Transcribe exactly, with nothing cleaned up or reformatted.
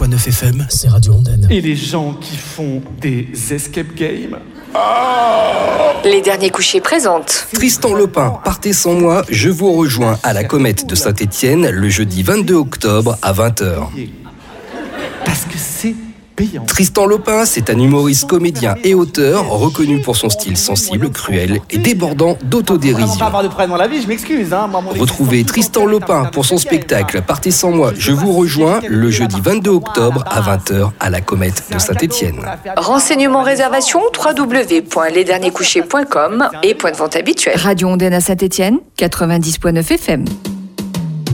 point neuf F M, c'est Radio Ondaine. Et les gens qui font des escape games. Les derniers couchers présentent Tristan Lopin, partez sans moi, je vous rejoins à la Comète de Saint-Étienne le jeudi vingt-deux octobre à vingt heures. Parce que c'est payant. Tristan Lopin, c'est un humoriste, comédien et auteur reconnu pour son style sensible, cruel et débordant On va d'autodérision. pas avoir de problème dans la vie, je m'excuse. Hein. Moi, mon Retrouvez existence Tristan tout entière est Lopin un pour son escape game, spectacle là. Partez sans moi, je vous rejoins le jeudi vingt-deux octobre à vingt heures à la Comète de Saint-Étienne. renseignements réservation w w w point les derniers couchers point com et point de vente habituel. Radio Ondaine à Saint-Étienne, quatre-vingt-dix virgule neuf F M.